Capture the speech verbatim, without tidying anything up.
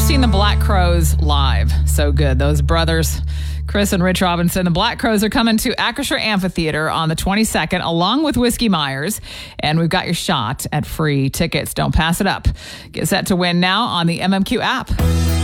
seen the Black Crowes live? So good. Those brothers, Chris and Rich Robinson. The Black Crowes are coming to Acrisure Amphitheater on the twenty-second, along with Whiskey Myers. And we've got your shot at free tickets. Don't pass it up. Get set to win now on the M M Q app.